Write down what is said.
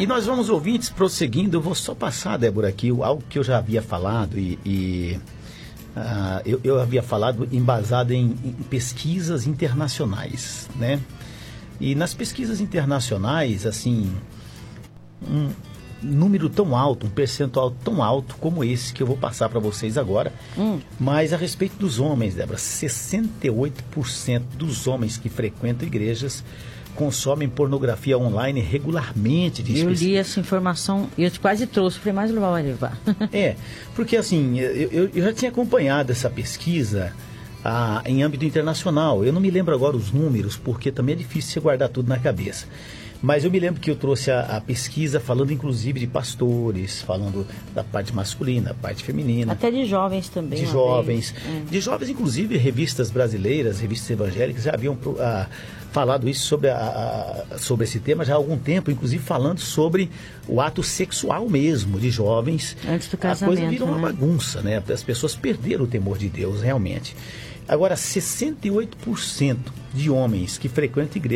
E nós vamos, ouvintes, prosseguindo. Eu vou só passar, Débora, aqui algo que eu já havia falado eu havia falado embasado em pesquisas internacionais, né? E nas pesquisas internacionais, assim, um número tão alto, um percentual tão alto como esse que eu vou passar para vocês agora, mas a respeito dos homens, Débora, 68% dos homens que frequentam igrejas consomem pornografia online regularmente. Eu li essa informação e eu quase trouxe, falei, mas não vai levar. Porque assim, eu já tinha acompanhado essa pesquisa em âmbito internacional. Eu não me lembro agora os números, porque também é difícil você guardar tudo na cabeça. Mas eu me lembro que eu trouxe a pesquisa falando inclusive de pastores, falando da parte masculina, da parte feminina. Até de jovens também. De jovens. De jovens, inclusive, revistas brasileiras, revistas evangélicas já haviam falado isso sobre esse tema já há algum tempo, inclusive falando sobre o ato sexual mesmo de jovens. Antes do casamento, a coisa virou uma bagunça, né? As pessoas perderam o temor de Deus, realmente. Agora, 68% de homens que frequentam igreja